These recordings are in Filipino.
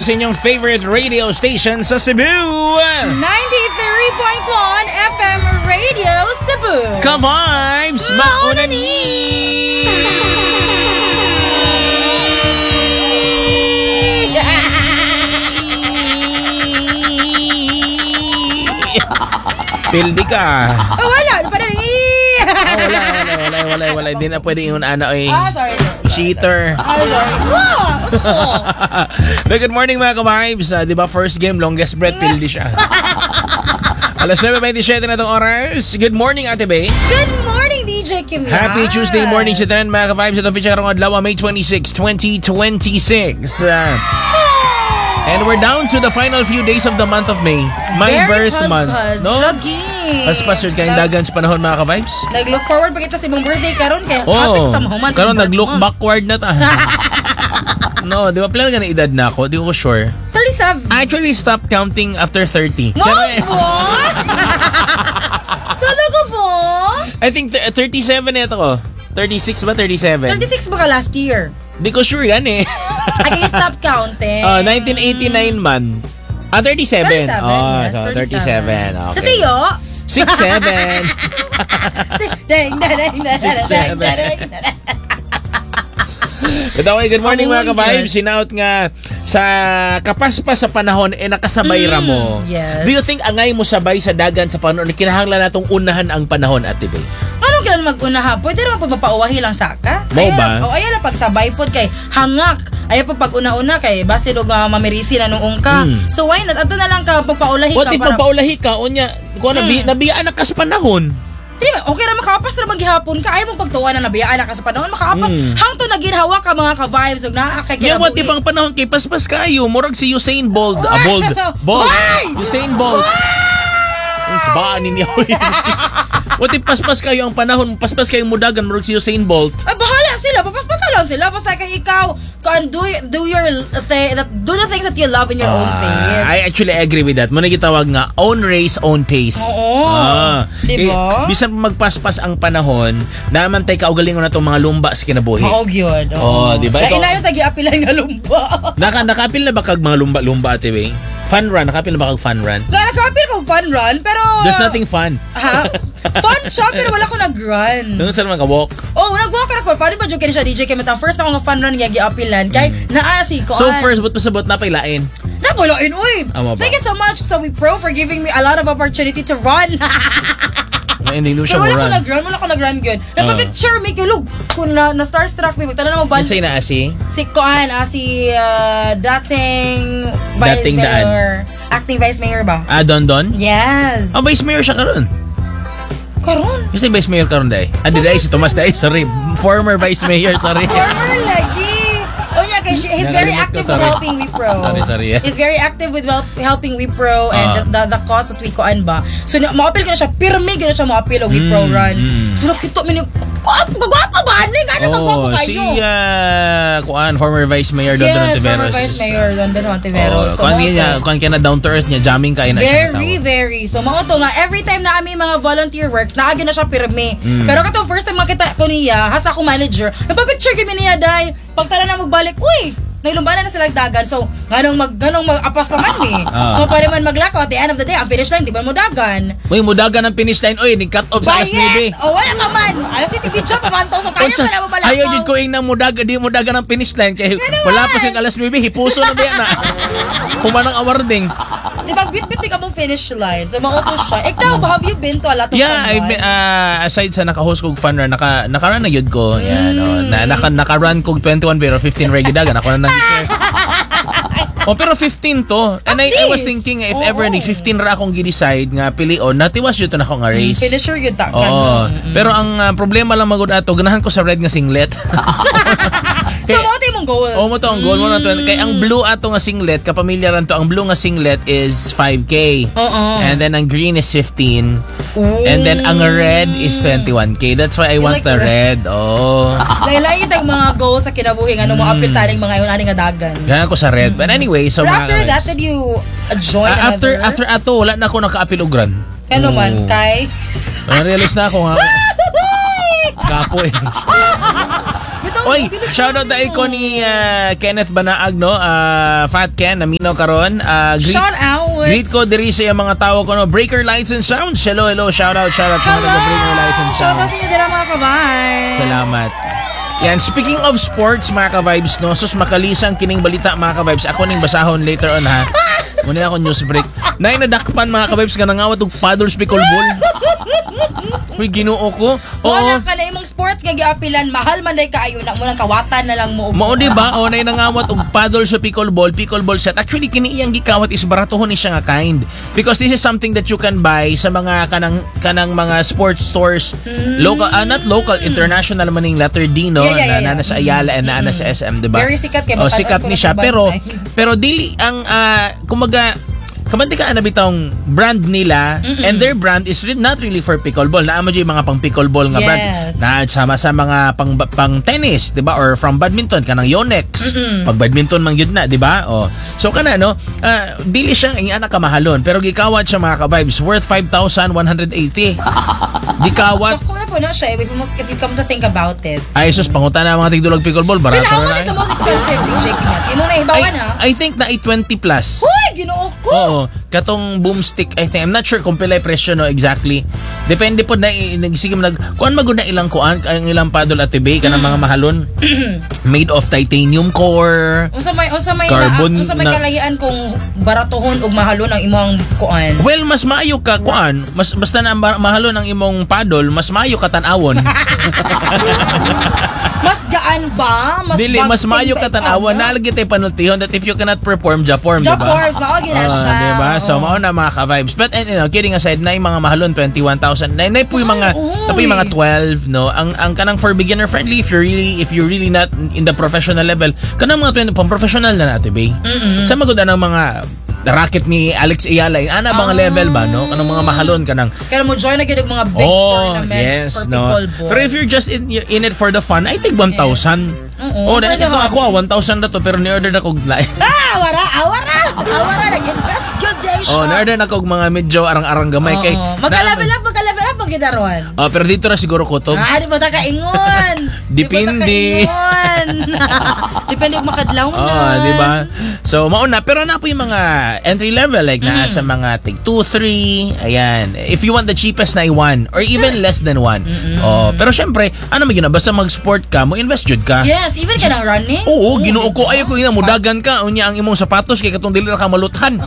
sa inyong favorite radio station sa Cebu. 93.1 FM Radio Cebu. Ka-vibes, mauna ni! Pildi ka. Wala, pa na rin. Wala. Hindi na pwede yung ano eh. Sorry. Cheater. Sorry. Good morning mga ka-vibes. Di ba first game, longest breath, pildi siya. Alas 9:27 na itong oras. Good morning, Ate Bay. Good morning, DJ Kim. Happy Tuesday morning sa tanan mga ka-vibes. Itong picture karong adlaw, May 26, 2026. And we're down to the final few days of the month of May. My Very birth month. No? Lagi. Paspas yun kayong dagan sa panahon mga ka-vibes. Nag-look forward pa kita sa ibang birthday karon kaya Oh, happy tamahuman sa karon nag-look backward na ta. No, di ba pala nga na edad na ako? Di ko sure. 37. I actually stopped counting after 30. What? Talaga po? I think 37 na ito ko. 36 ba? 37? 36 ba ka last year? Di ko sure yan eh. I can stop counting. 1989 man. 37. 37, Oh, yes, so 37. 37. Okay. Sa tiyo? 6'7". Deng, deng, deng, deng. Good morning mga ka-vibes. Sinaut nga sa kapaspas sa panahon nakasabay ra mo. Yes. Do you think angay mo sabay sa dagan sa panahon? Kinahanglan natong unahan ang panahon, Ate Bay? Anong kailan mag-una ha? Pwede naman po mapauwahi lang sa ka? Mo ba? Ayaw lang pagsabay po kay hangak. Ayaw po pag una-una kay basi dog mamirisi na noong ka. So why not? Ato na lang ka pagpaulahi ka. What if pagpaulahi ka? Onya, kung nabiyaan na ka sa panahon. Di ba? Okay ra makapas ra maghihapon ka. Ayaw mong pagtuwa na nabiyaan na ka sa panahon. Makapas. Hangto na ginhawa ka mga ka-vibes. Ug naa kay Yeah, what if ang panahon kay paspas kayo? Murag si Usain Bolt. Bolt. Usain Bolt. Sabaan ninyo. What if paspas kayo ang panahon, paspas kayong mudagan, murag si Usain Bolt? Bahala sila, papaspasan lang sila. Basta kay ikaw, do the things that you love in your own pace. I actually agree with that. Muna gitawag nga, own race, own pace. Oo. Diba? Bisan magpaspas ang panahon, naman tayo kaugalingon na itong mga lumba sa kinabuhi. Oo, yun. Diba? Kaya inayon tagi-apilan nga lumba. Nakapil na ba kag mga lumba-lumba, Ate Bay? Fun run? Nakapil na ba kag fun run? Nakapil ko fun run, pero... There's nothing fun. Ha? Fun siya, pero wala ko nag-run. Doon sa naman ka-walk? Nag-walk ako. Paano ba joke siya, DJ Kemetang? First ako nga fun run nga gi-apilan. Kay naasi ko. So first, but pasabot na pailain? Napulain, uy! Thank you so much sa WePro for giving me a lot of opportunity to run. Hindi mo siya wala ko nag-run yun. Nagpa-picture, make you look. Kung na-starstruck me, magtala na magbalik. Sa'yo na asi? Si dating Vice Mayor. Acting Vice Mayor ba? Don? Yes. Vice Mayor siya karon. Karon? Kasi Vice Mayor karon dahi. Dahi si Tomas dahi, sorry. Former Vice Mayor, sorry. Former lagi. He's very active with helping WePro. Sorry. He's very active with helping WePro and the cause that we koan ba. So maapil ko na siya, pirmi ko na siya maapil og WePro run. So nakita mo niyo, gwapo ba? Magwapo kayo? Si former Vice Mayor Don Ontiveros. Yes, former Vice Mayor Don Ontiveros. So kung na down to earth niya, jamming kayo na siya. Very. So mao to nga, every time na kami mga volunteer works, naagi na siya pirmi. Pero katong first time makita ko niya, hasta ako manager, nagpa-picture kami niya day. Pagtala na magbalik, uy, nailumbanan na sila dagan. So, ganong mag-apas pa man ni. Kung pa man maglako, at the end of the day, ang finish line, di ba mo dagan? Uy, mo dagan ang finish line. Uy, cut off sa SNB. Wala pa man. Alam si TV Job, pamanto. So, kaya pa na mo balakaw. Ayaw din ko yung di mo dagan ang finish line. Kaya wala pa siyang alas 9, hipuso na ba yan na. Humanang awarding. Di ba, bit-bit ka mong finish line. So, mauto siya. Ikaw, have you been to a lot of fun run? Aside sa naka-host kong fun run, naka-run na yun ko. Naka-run kong 21 pero 15 regular. Ako na nag-share. Pero 15 to. And I was thinking, if ever ni 15 ra akong gi-decide nga pilion, natiwas yun to na ako nga race. Finisher yun ta. Pero ang problema lang magod ato, ganahan ko sa red nga singlet. So, mo mong goal. Mo to ang goal mo na to. Kaya ang blue ato nga singlet, kapamilya ran to, ang blue nga singlet is 5K. And then ang green is 15. And then ang red is 21K. That's why I want the red. Lain-lain itang mga goals sa kinabuhi nga mo apil taning mga yun aning dagan. Ganahan ko sa red. But anyway, so after that, did you join another? After ato, wala na ako naka-apil og run. Ano man, kay? Na-realize na ako nga. Kapo eh. Oy, shoutout dahil ko ni Kenneth Banaag, no? Fat Ken, naminaw karon. Shout out. Greet ko diri sa mga tao ko, no? Breaker Lights and Sounds. Hello. Shoutout. Hello. Breaker Lights and Sounds. Shoutout din dira mga kabay. Salamat. Yan, speaking of sports, mga ka-vibes, no? Sus, makalisang kining balita, mga ka-vibes. Ako ning basahon later on, ha? Muna ako news break. Nadakpan, mga ka-vibes, nga nangawat og paddles pickleball. Uy, ginoo ko. Wala ka na imong sports nga giapilan, mahal man day kaayo na mo nang kawatan na lang mo. Mao di ba? O nay nangawat og paddle sa pickleball set. Actually kini iyang gikawat is baratohon ni siya nga kind. Because this is something that you can buy sa mga kanang mga sports stores. Local, not local, international man ning letter D, no? Na sa Ayala and na sa SM, di ba? Very sikat kay sikat ni siya pero dili ang kumaga kamanti ka na bitong brand nila and their brand is not really for pickleball. Naamo dyan mga pang pickleball nga brand na sama sa mga pang tennis, 'di ba? Or from badminton kanang Yonex. Pag badminton man gyud na, 'di ba? So kana no, dili siya ang anak kamahalon pero gikawat siya mga ka-vibes worth 5,180. Gikawat. Ako na po na siya if you come to think about it. Ay sus, pangutan na mga tigdulog pickleball barato na. How much is the most expensive DJ Kinat? Imo na hibawan ha? I think na 20 plus. Uy, ginoo ko. Oo, katong boomstick, I think. I'm not sure kung pilay presyo, no, exactly. Depende po na, nagsigim kuan magud na ilang kuan, ang ilang paddle at tibay, kanang mga mahalon. Made of titanium core. Unsa may carbon kalahian kung baratohon og mahalon ang imong kuan? Well, mas maayo ka kuan, basta na mahalon ang imong paddle, mas maayo ka tan-awon. Mas gaan ba? Dili, mas maayo ka tan-awon. Nalagi tay panultihon that if you cannot perform, Japorm, diba? Japorm, mao gina siya. Diba? So, mao na mga ka-vibes. But, kidding aside, na yung mga mahalon, 21,000. Na po yung mga, 12, no? Ang kanang for beginner friendly, if you're really not in the professional level, kanang mga 20, pang professional na natin, bay. Sa magod ng mga racket ni Alex Ayala, ana bang level ba, no? Kanang mga mahalon kanang kaya mo join na gid mga big tournaments for pickleball. Pero if you're just in it for the fun, I think 1,000. Ito ako 1,000 na to pero ni-order na kog lain. Awara nag-invest good day siya. Na-order na kog mga medyo arang-arang gamay kay magka-level up magidaron. Pero dito na siguro ko to. Di ba ta kaingon? Depende. Depende kung makadlaw na. Di ba? So mauna pero na po yung mga entry level like na sa mga tig 2, 3, ayan. If you want the cheapest na 1 or even less than 1. Pero syempre, ano magina basta mag-sport ka, mo invest jud ka. Yes, even kanang running. Oo, ginoo ko ayo ko ina mudagan ka unya ang imong sapatos kay katong dili ra ka maluthan.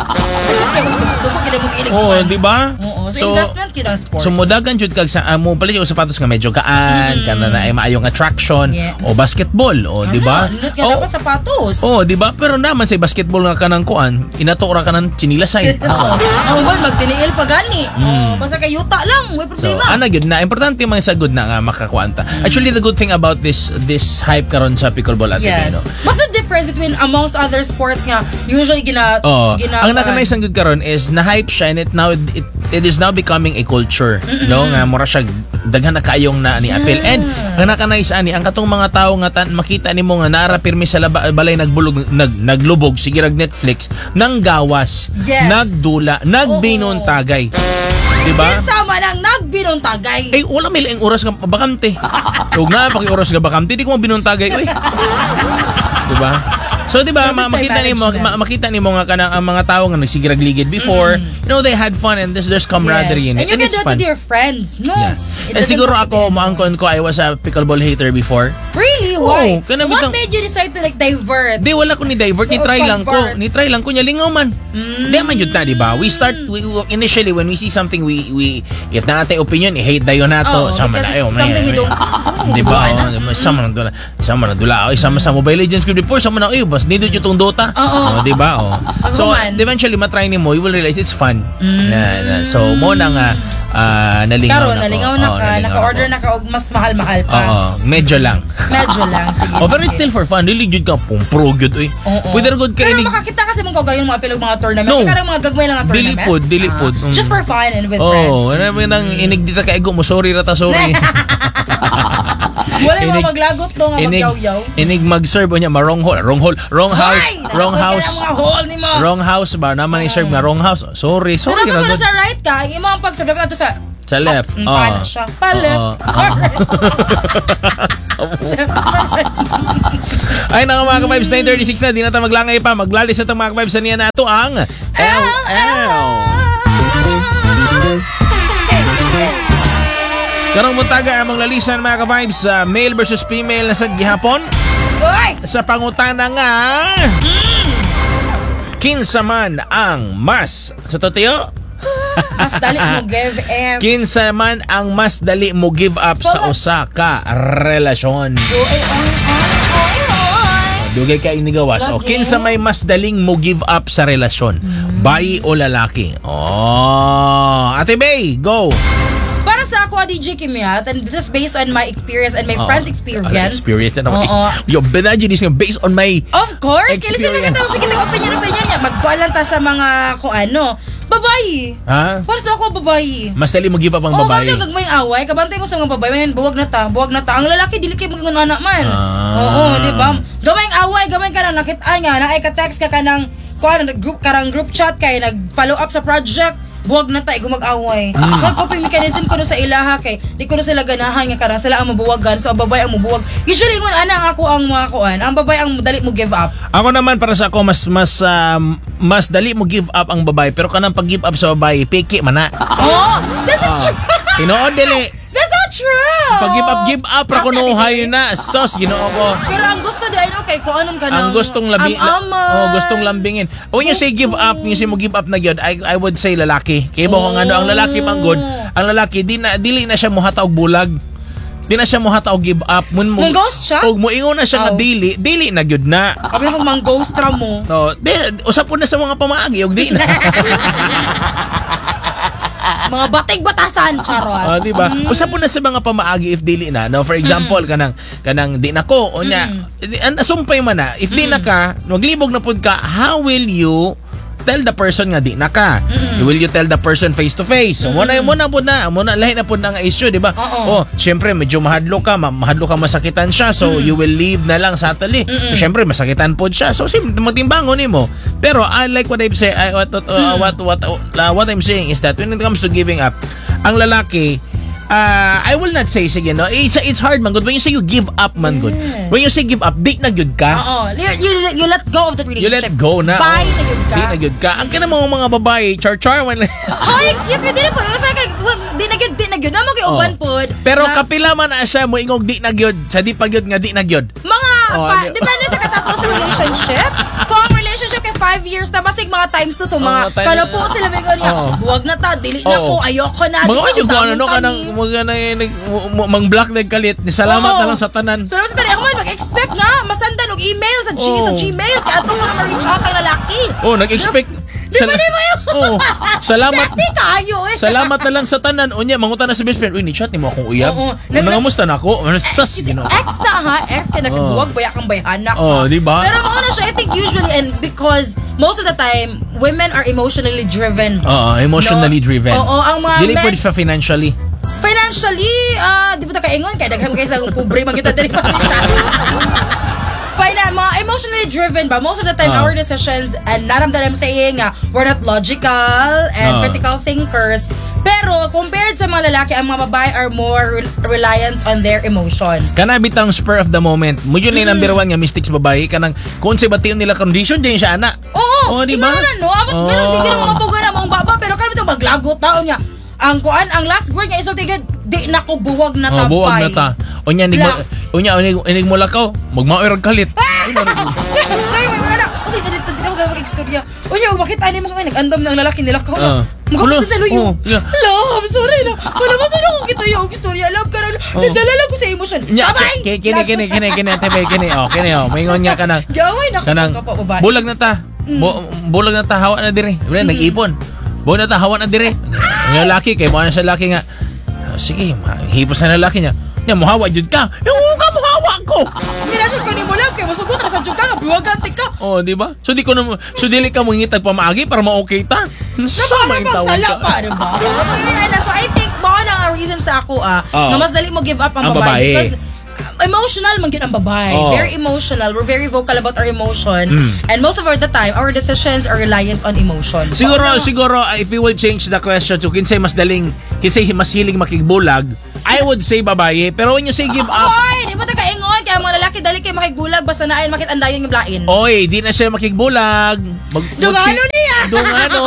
Di ba? So investment kid ang sports. So mudagan jud kag sa mo pala yung sapatos nga medyo kaan kana na ay maayo nga traction o basketball di ba? Nindot nga dapat sapatos. Di ba? Pero naman sa basketball nga kanang kuan, inatura ka ng chinilasay. Ang boy magtiniil pa gani. Basta kay yuta lang, may problema. So, gyud na importante man sa good na nga makakuanta. Actually the good thing about this hype karon sa pickleball at no. What's the difference between amongst other sports nga usually ang nakanice ang good karon is na-hype siya and it is now becoming a culture, no? Nga mura siya daghan na kayong na ni appeal. And ang nakanice ani ang katong mga tao nga makita nimo nga naara pirmi sa balay naglubog sige rag Netflix nang gawas, nagdula, nagbinon tagay. Diba? Sama lang nagbinuntagay. Wala may laing oras nga bakante. Huwag na oras nga bakante, di ko mabinuntagay. Diba? So diba, makita nimo nga kanang ang mga tao nga nagsigiragligid before, they had fun and there's camaraderie in it. And you can do it with your friends, no? Yeah. And siguro ako, maangkon ko, I was a pickleball hater before. Really? Why? So what made you decide to divert? Di, wala ko ni divert. Ni-try lang ko. Niya, lingaw man. Di man yun na, diba? Initially, when we see something, if na natin opinion, i-hate dayo na to. Sama na, something we don't. Diba? Sama na dula. Sama sa Mobile Legends ko before, sama na, mas nindot yung tong Dota. Diba? So, eventually, matry ni mo, you will realize it's fun. So, mo na nga, nalingaw na ko. Naka-order na ka og mas mahal-mahal pa. Medyo lang. Sige. Pero it's still for fun. Really good ka. Pro good. Pwede good ka. Pero makakita kasi mong kagayon mga pilog mga tournament. Kaya mga gagmay lang na tournament. Dilipod. Just for fun and with friends. Nang inigdita ka ego mo. Sorry. Wala yung mga maglagot do nga magyaw-yaw. Inig mag-serve niya wrong house ba naman i-serve nga wrong house. Sorry. So naman ko na sa right ka, yung mga pag-serve dapat nato sa Sa left. Paano siya? Pa-left. Ay, naka mga ka-vibes, 9:36 na. Di na tayo maglangay pa. Maglalis na tayo mga ka-vibes na niya na ito ang LL. Karong muntaga among lalisan mga ka-vibes sa male versus female na sa gihapon. Sa pangutana nga, kinsa man ang mas sa totoo? Mas dali mo give up. Kinsa man ang mas dali mo give up sa usa ka relasyon? Dugay ka inigawas. O kinsa may mas daling mo give up sa relasyon? Bayi o lalaki? Oh, Ate Bay, go. Para sa ako, DJ Kimia, and this is based on my experience and my friends' experience. Experience na naman. Yung binadyo this based on my of course, experience. Kasi opinion niya. Magkuhan lang ta sa mga kung ano. Babae. Ha? Para sa ako, babae. Mas dali mo give up ang babae. Oo, gagmay away. Kabantay mo sa mga babae. Man, buwag na ta. Ang lalaki, dili kayo magiging anak man. Oo, di ba? Gamay away, gamay ka na. Nakitaan nga, naika-text ka ng group chat kay nag-follow up sa project. Buwag na tayo gumag-away. Coping mechanism ko no sa ilaha kay di ko no sila ganahan nga karang sila ang mabuwagan so ang babae ang mabuwag. Usually ngun ana ako ang mga kuan, ang babae ang dali mo give up. Ako naman para sa ako mas dali mo give up ang babae pero kanang pag-give up sa babae piki man na. Oh, that's not true. Tinuod dili. That's not true. Pag give up ra kuno hay na sos Ginoo ko. Pero ang gusto di ano kay kung anong kanang ang gustong gustong lambingin. When you say give up, you say mo give up na gyud, I would say lalaki. Kay mo kung ano ang lalaki man good, ang lalaki dili na siya mohata og bulag. Di na siya mohata og give up. Mun ghost siya? Og moingon na siya nga dili na gyud na. Kami akong mang ghost ra mo. No, usap po na sa mga pamaagi og di na. Mga batig-batasan, charot. Di ba? Usap po na sa mga pamaagi if dili na. No, for example, kanang di na ko o niya. Asumpay man na. If di na ka, maglibog na pud ka, how will you tell the person nga di na ka? Will you tell the person face to face? So, muna lahi na po na nga issue, di ba? Oh, syempre medyo mahadlo ka masakitan siya, so you will leave na lang sa atali. So, syempre masakitan po siya. So, matimbangon nimo. Pero I like what I've said, what I'm saying is that when it comes to giving up, ang lalaki I will not say sige no. It's hard man good when you say you give up man good. When you say give up, di na gyud ka. You let go of the relationship. You let go na. Bye na gyud ka. Di na gyud ka. Ang kana mga babae, char man. Excuse me, di na po. Di na gyud. Namo kay uban pod. Pero kapila man na siya mo ingog di na gyud. Sa di pa gyud nga di na gyud. Mga depende sa katas mo sa relationship. Kung ang relationship kay 5 years na basig mga times to so mga kalapo sila may ganyan. Buwag na ta, dili na ko, ayoko na. Mga kanyo kung ano kanang mang-block nagkalit. Salamat na lang sa tanan. Salamat sa tanan. Ako man mag-expect nga masandan og email sa Gmail kaya ato mo na ma-reach out ang lalaki. Nag-expect. Di ba yun? Salamat. Dati kayo eh. Salamat na lang sa tanan. Unya, mangutan na sa best friend. Uy, ni-chat ni mo akong uyab. Nangamusta na ako. Sas, gino. Ex na ha? Ex ka na kabuwag. Baya kang bayhanak ka. Di ba? Pero mga na siya, I think usually, and because most of the time, women are emotionally driven. Emotionally driven. Ang mga dili po siya financially. Financially, di ba ta kaingon? Kaya daghan kayo sa pobre magkita din pa. Mga emotionally driven ba? Most of the time, our decisions, and not that I'm saying we're not logical and critical thinkers. Pero, compared sa mga lalaki, ang mga babae are more reliant on their emotions. Kana bitang spur of the moment. Mo yun na number 1 nga mistakes babae. Kanang kung sa batiyon nila condition, din siya ana. Oo, di ba? No? Ako, ganun, di mga puga na mga baba, pero kami ito maglagot taon niya. Ang last word niya isultigad, di na ko buwag na tampay. Buwag na ta. Unya, inig mo lakaw, magmaoy kalit. Ay, wala. Okay, dito mag-ekstorya. Unya, makita ni mo ngayon, nag-andam ng lalaki nila ko. Magkakita sa luyo. I'm sorry na. Wala ba doon akong kita yung istorya. Alam ka na. Nadalala ko sa emosyon. Sabay! Kini. Maingon nga ka na. Gaway na ko. Bulag na ta. Bulag na ta. Hawa na dire. Nag-ipon. Bulag na ta. Hawa na dire. Ang lalaki, kay mo na siya lalaki nga. Sige, hipos na lalaki niya. Nya muhawa jud ka. Yung ka muhawa ko. Minasyon ko ni mo lang kay masugot ra sa jud ka, biwaganti ka. Di ba? So dili ka mo ngitag pamaagi para ma-okay ta. So may tawag ka. So I think mo na ang reason sa ako nga mas dali mo give up ang babae because emotional man gyud ang babae. Oh. Very emotional. We're very vocal about our emotions. And most of the time, our decisions are reliant on emotion. Siguro if we will change the question to kinsay mas mas hiling makigbulag, I would say babae. Pero when you say give up, Oy, di mo ta kaingon kaya mga lalaki dali kay makigbulag basta naayon makit andayon yung blain. oy, di na siya makigbulag. Dungano niya. Dungano.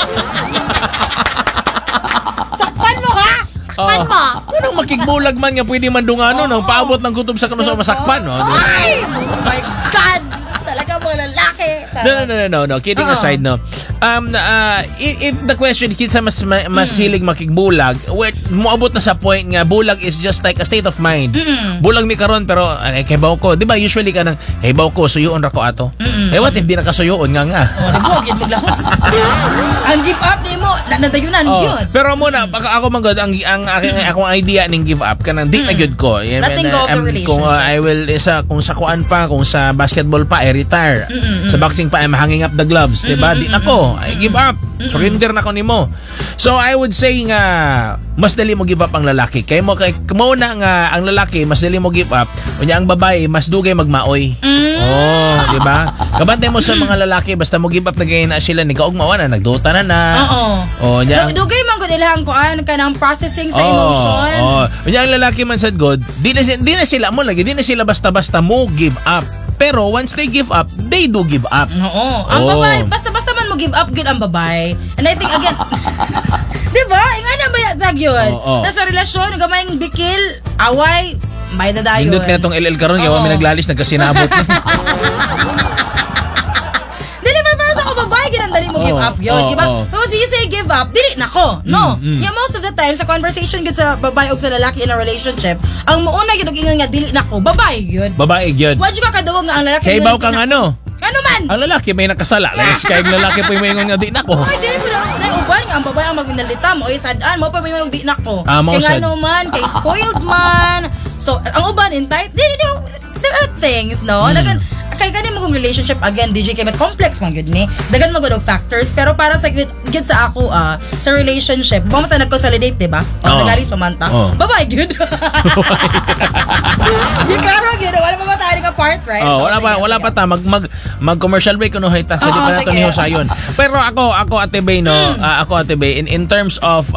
Sakpan mo ha. Sakpan mo. Anong makigbulag man nga pwede man dungano nang paabot lang kutob sa kanus masakpan, no? Ay! Oh my God! Talaga mga lalaki. No. Kidding aside, no. If the question kinsa mas hilig makigbulag, moabot na sa point nga bulag is just like a state of mind. Bulag mi karon pero kay baw ko, di ba usually ka nang kay baw ko suyoon ra ko ato. Eh what if di nakasuyoon nga. Oh, di mo gid maglahos. Ang give up nimo nadayunan gyud. Pero muna ako manggod ang akong idea ning give up kanang di na gyud ko. Letting go of the relationship. Kung I will kung sa kuan pa, kung sa basketball pa I retire. Sa boxing pa I'm hanging up the gloves, di ba? Di na ko. I give up. Surrender na ko nimo. So I would say nga mas dali mo give up ang lalaki. Kay mo na nga ang lalaki mas dali mo give up, unya ang babae mas dugay magmaoy. Oh, di ba? Kabantay mo sa mga lalaki basta mo give up na gayna na sila ni kaugmawa na nagduta na. Oo. Oh, nya dugay man gud ilahang kuan kanang processing sa emotion. Oh, unya ang lalaki man sad god, di na sila mo lagi, di na sila basta-basta mo give up. Pero once they give up, they do give up. Oo. Ang babae, basta-basta man mo give up good ang babae. And I think again, di ba? Ingana ba yatag yun? Tapos sa relasyon, gamayng bikil, away, may dadayon. Nindot na itong LL karon kaya may naglalis, nagkasinabot na. Dili ba para sa ko babae, ginandali mo give up yun. Diba? Because you say give up, dili nako. No. Yeah, most of the time, sa conversation gud sa babae o sa lalaki in a relationship, ang mauna gid og ingon nga dili nako, babae yun. Babae gyud. Wa jud ka kadungog nga ang lalaki. Kay baw kang ano? Ano man? Ang lalaki may nakasala. Kaya ang lalaki po yung ingon nga di nako. Ay, dili mo na uban nga ang babae ang magminalita mo oy sadaan mo pa may di nako. Kay ngano man, kay spoiled man. So, ang uban in tight, there are things, no? Dagan kay gani mo relationship again DJ kay but complex man gyud ni. Dagan mo gud og factors pero para sa gyud sa ako sa relationship, ba man ta nag-consolidate, di ba? O nagaris pa man ta. Babae gyud. Di karo gyud wala pa matay ka part, right? Wala pa ta mag commercial break kuno hayta sa di pa nato ni Hosayon. Pero ako Ate Bay no, ako Ate Bay in terms of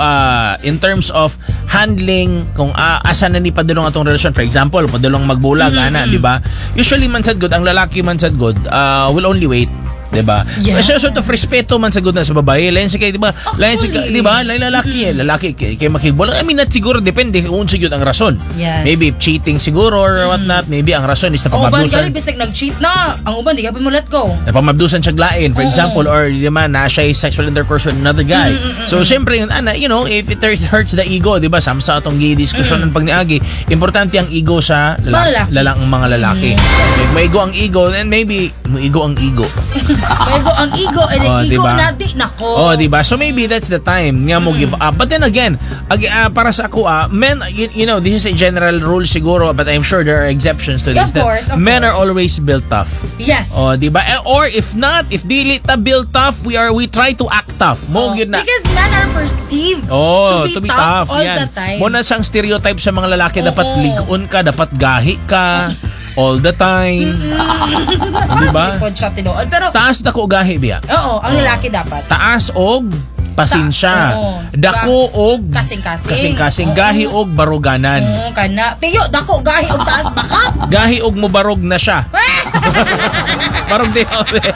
handling kung asa na ni padulong atong relasyon, for example padulong magbulag ana, di ba? Usually man sad good ang lalaki man sad good will only wait, diba? Yeah. So to respeto man sa good na sa babae, lain sa kay diba? Lain sa diba? Lain lalaki kay makigbulag. I mean, not siguro depende kung unsa gyud ang rason. Yes. Maybe cheating siguro or what not. Maybe ang rason is napamabdusan. napamabdusan. Uban bisig nag-cheat na, ang uban di ka pa mo let go. Napamabdusan siya glain, for example, or di man na siya sexual intercourse with another guy. So syempre you know, if it hurts the ego, di ba? Samsa atong discussion ng pagniagi, importante ang ego sa mga lalaki. Maigo ang ego and maybe maigo ang ego. Maigo ang ego and ego diba? Na di nako. Di ba? So maybe that's the time nga mo give up. But then again, para sa ako men, you know, this is a general rule siguro, but I'm sure there are exceptions to this. Of course. Men are always built tough. Yes. Di ba? Or if not, if dili ta built tough, we try to act tough. Na. Because men are perceived to be tough all the time. Muna siyang stereotype sa mga lalaki, dapat ligon ka, dapat gahi ka all the time. Di ba? Pero taas dako gahi biya. Oo, ang lalaki dapat. Taas og pasensya. Dako og kasing-kasing. Gahi og baruganan. Kana. Tiyo, dako gahi og taas bakat. Gahi og mubarog na siya. Barog di.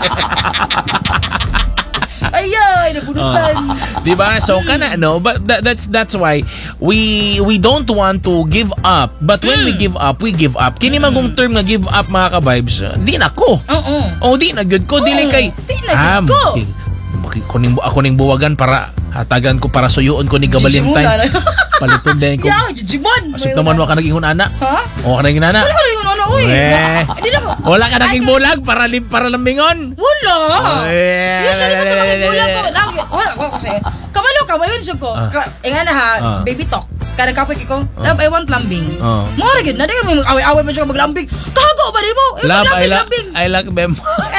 Ayoy, nabunutan. Diba? So kana but that's why we don't want to give up. But when we give up, Kini magong term nga give up mga ka-vibes. Di na ko. Di na good ko dili kay. Di na good ko. Ako ning buwagan para hatagan ko para suyuon ko ni Valentine's. Paliton din ko. Yeah, Jijimon. Asip naman wa ka naging ana. Ha? O ka naging ana. Wala ka naging ana, uy. Wala ka naging bulag para lambingon. Wala. Usually kasi makigulang ko. Wala ko kasi. Kabalo ka, mayon siya ko. Inga na ha, baby talk. Kada kapag ko, love, I want lambing. Mga rin, na di kami away-away pa siya maglambing. Kago ba rin mo? Love, I like them.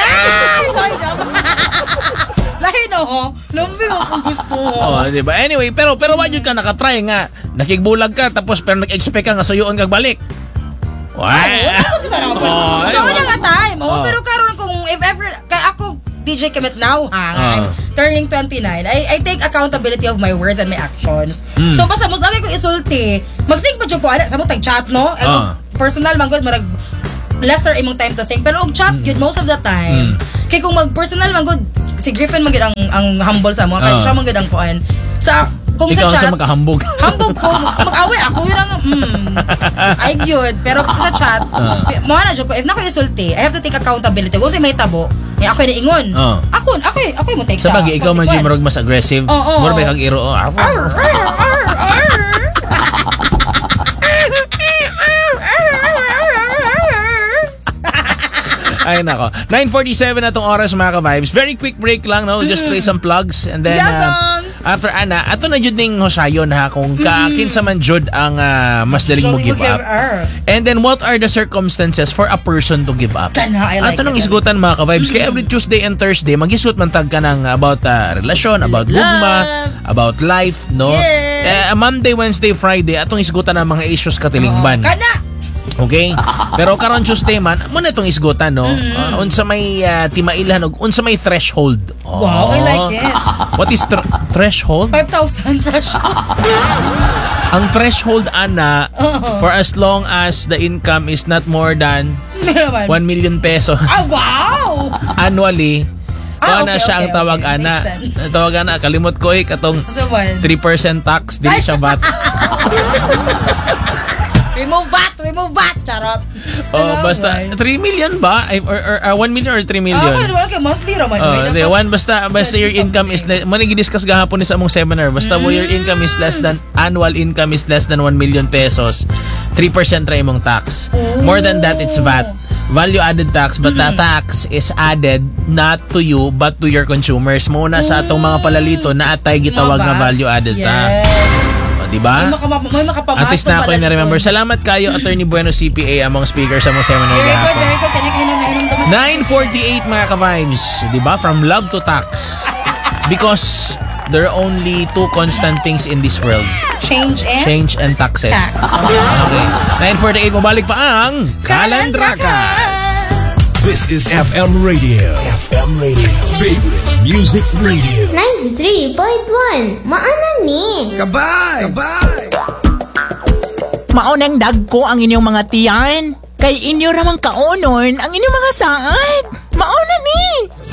Lahi no, lambing ako gusto mo. Diba? Anyway, pero wag yun ka nakatry nga. Nakigbulag ka, tapos pero nag-expect ka nga suyuon kag balik. Ako ko sana ako. So, wala nga time. Pero karon kung if ever, kaya ako, DJ Kemet now, I'm turning 29, I take accountability of my words and my actions. So, basta mo lagi ko isulti, mag-think pa dyan ko, sa mo tag-chat, no? Personal, man good, marag, lesser imong time to think. Pero og chat, good, most of the time. Kaya kung mag-personal, man good, si Griffin, man good, ang humble sa mo, kaya siya man good ang kuan. Sa, kung ikaw sa chat, magkahambog. Hambog ko, mag-away ako yun ang, ay good. Pero sa chat, mga na joke ko, if na ko isulti, I have to take accountability. Kung may tabo, ako yung naingon. Ako yung mo take sa bagay, ikaw man dyan marag mas aggressive. Mura ba kang iro? Ay nako. 9:47 na tong oras mga ka-vibes. Very quick break lang, no? We'll just play some plugs and then after Ana, ato na jud ning hosayon ha kung kinsa man jud ang mas daling mo give up. And then what are the circumstances for a person to give up? Ato nang isgutan mga ka-vibes. Kaya every Tuesday and Thursday magisut man tag ka ng about relasyon, about gugma, about life, no? Monday, Wednesday, Friday atong isgutan ang mga issues katilingban. Okay? Pero karon Tuesday man, muna itong isgutan, no? Unsa may timailan og unsa may threshold. Wow, I like it. What is threshold? 5,000 threshold. Ang threshold, Ana, for as long as the income is not more than 1 million pesos. Wow! Annually. Okay, siya ang tawag, Ana. Tawag, Ana, kalimot ko katong 3% tax, dili siya VAT. Remove VAT, charot. Basta 3 million ba? Or 1 million or 3 million? Okay, monthly raman. Basta your income is manigi-discuss gahapon ni sa among seminar. Basta your income is less than annual income is less than 1 million pesos. 3% ra imong tax. More than that, it's VAT. Value added tax, but the tax is added not to you but to your consumers. Muna sa atong mga palalito na atay gitawag nga value added tax. Diba? May makapamas. At least na ako yung na-remember. Salamat kayo, Attorney Bueno CPA, among speakers sa mga seminar. Very good. Kanya 9:48 mga ka-vibes. Diba? From love to tax. Because there are only two constant things in this world. Change and taxes. Okay. 9:48, mabalik pa ang Kalandrakas. This is FM Radio. FM Radio. Favorite Music Radio. 93.1. Maana ni. Kabay! Maunang dagko ang inyong mga tiyan. Kay inyo ramang kaonon ang inyong mga saad.